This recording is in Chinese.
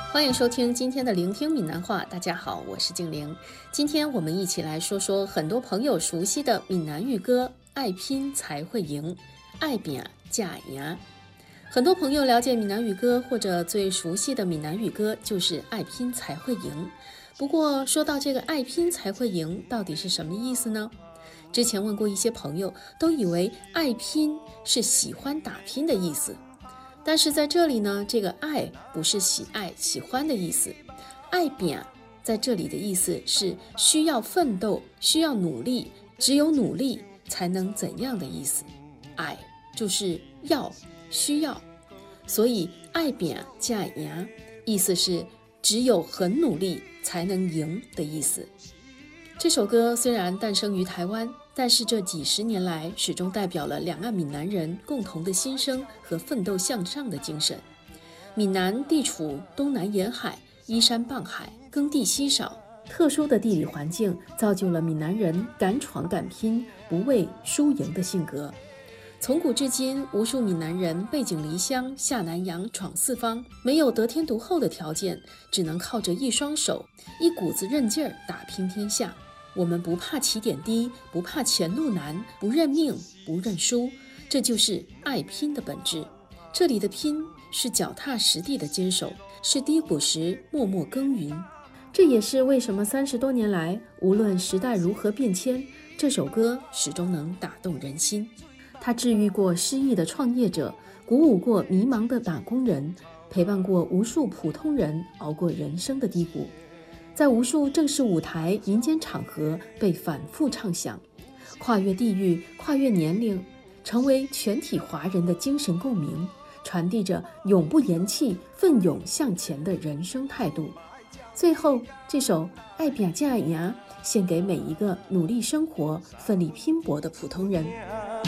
欢迎收听今天的聆听闽南话。大家好，我是静玲。今天我们一起来说说很多朋友熟悉的闽南语歌《爱拼才会赢》，爱拼才赢。很多朋友了解闽南语歌或者最熟悉的闽南语歌就是爱拼才会赢。不过说到这个爱拼才会赢到底是什么意思呢？之前问过一些朋友，都以为爱拼是喜欢打拼的意思。但是在这里呢，这个爱不是喜爱、喜欢的意思，爱拼在这里的意思是需要奋斗、需要努力，只有努力才能怎样的意思。爱就是要、需要，所以爱拼才赢，意思是只有很努力才能赢的意思。这首歌虽然诞生于台湾，但是这几十年来始终代表了两岸闽南人共同的心声和奋斗向上的精神。闽南地处东南沿海，依山傍海，耕地稀少，特殊的地理环境造就了闽南人敢闯敢拼、不畏输赢的性格。从古至今，无数闽南人背井离乡，下南洋闯四方，没有得天独厚的条件，只能靠着一双手，一股子韧劲儿打拼天下。我们不怕起点低，不怕前路难，不认命，不认输，这就是爱拼的本质。这里的拼是脚踏实地的坚守，是低谷时默默耕耘。这也是为什么30多年来，无论时代如何变迁，这首歌始终能打动人心。它治愈过失意的创业者，鼓舞过迷茫的打工人，陪伴过无数普通人熬过人生的低谷。在无数正式舞台、民间场合被反复唱响，跨越地域、跨越年龄，成为全体华人的精神共鸣，传递着永不言弃、奋勇向前的人生态度。最后，这首《爱拼才赢》献给每一个努力生活、奋力拼搏的普通人。